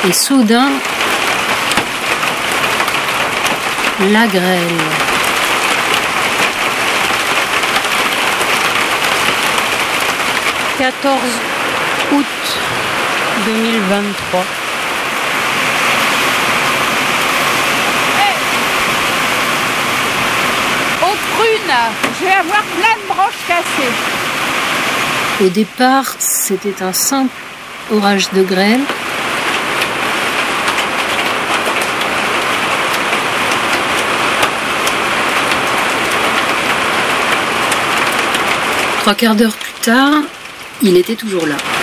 Et soudain, la grêle. « 14 août 2023. Aux prunes, je vais avoir plein de branches cassées. » Au départ, c'était un simple orage de grêle. Trois quarts d'heure plus tard, il était toujours là.